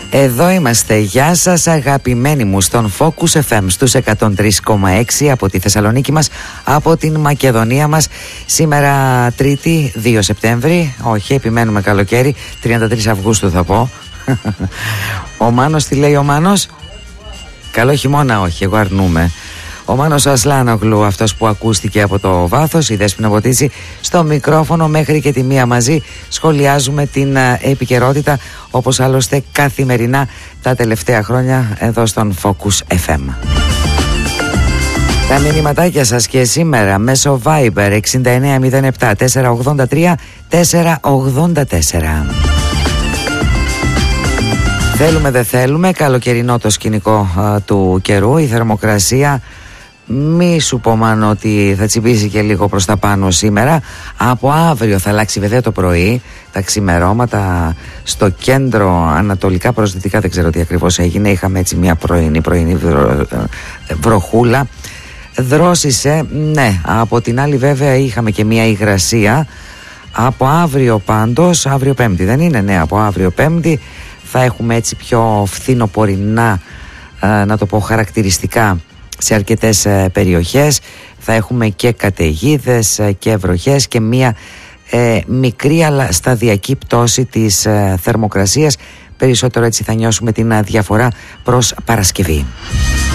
Εδώ είμαστε. Γεια σας αγαπημένοι μου στον Focus FM στους 103,6 από τη Θεσσαλονίκη μας, από την Μακεδονία μας. Σήμερα Τρίτη 2 Σεπτέμβρη, όχι επιμένουμε καλοκαίρι, 33 Αυγούστου θα πω. Ο Μάνος, τι λέει ο Μάνος? Καλό χειμώνα, όχι, εγώ αρνούμαι. Ο Μάνος Ασλάνογλου, αυτός που ακούστηκε από το βάθος, η Δέσποινα Ποτίτσι στο μικρόφωνο μέχρι και τη μία μαζί. Σχολιάζουμε την επικαιρότητα όπως άλλωστε καθημερινά τα τελευταία χρόνια εδώ στον Focus FM. Τα μηνυματάκια σας και σήμερα μέσω Viber 6907 483 484. Θέλουμε δεν θέλουμε, καλοκαιρινό το σκηνικό του καιρού, η θερμοκρασία. Μη σου πω Μάνο ότι θα τσιμπήσει και λίγο προς τα πάνω σήμερα. Από αύριο θα αλλάξει βέβαια το πρωί. Τα ξημερώματα στο κέντρο, ανατολικά προς δυτικά, δεν ξέρω τι ακριβώς έγινε. Είχαμε έτσι μια πρωινή βροχούλα. Δρόσησε, ναι. Από την άλλη βέβαια είχαμε και μια υγρασία. Από αύριο πάντως, αύριο Πέμπτη δεν είναι? Ναι, από αύριο Πέμπτη θα έχουμε έτσι πιο φθινοπορεινά, να το πω, χαρακτηριστικά σε αρκετές περιοχές. Θα έχουμε και καταιγίδες και βροχές και μία μικρή αλλά σταδιακή πτώση της θερμοκρασίας. Περισσότερο έτσι θα νιώσουμε την διαφορά προς Παρασκευή.